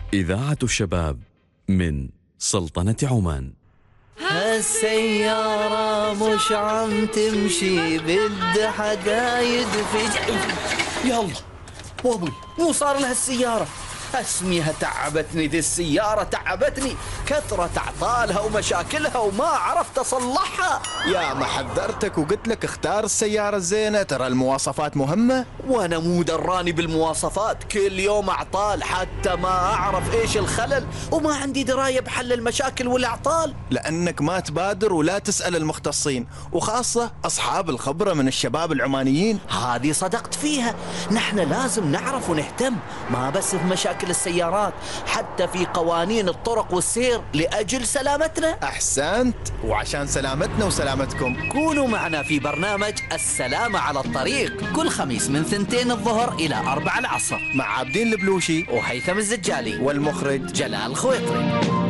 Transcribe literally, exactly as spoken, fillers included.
إذاعة الشباب من سلطنة عمان. هالسيارة مش عم تمشي، بد حدا يدفج. يلا وابوي مو صار لها السيارة، اسميها تعبتني ذي السيارة، تعبتني كثرة اعطالها ومشاكلها وما عرفت اصلحها. يا ما حذرتك وقلت لك اختار السيارة الزينة، ترى المواصفات مهمة. وانا مو دراني بالمواصفات، كل يوم اعطال حتى ما اعرف ايش الخلل، وما عندي دراية بحل المشاكل والاعطال. لانك ما تبادر ولا تسأل المختصين، وخاصة اصحاب الخبرة من الشباب العمانيين. هذه صدقت فيها، نحن لازم نعرف ونهتم، ما بس في مشاكل السيارات، حتى في قوانين الطرق والسير لأجل سلامتنا. أحسنت، وعشان سلامتنا وسلامتكم كونوا معنا في برنامج السلامة على الطريق كل خميس من ثنتين الظهر إلى أربع العصر مع عابدين البلوشي وهيثم الزجالي والمخرج جلال خويطري.